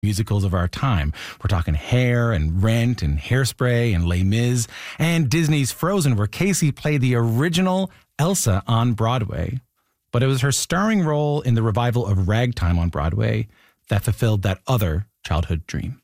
musicals of our time. We're talking Hair and Rent and Hairspray and Les Mis and Disney's Frozen, where Casey played the original Elsa on Broadway. But it was her starring role in the revival of Ragtime on Broadway that fulfilled that other childhood dream.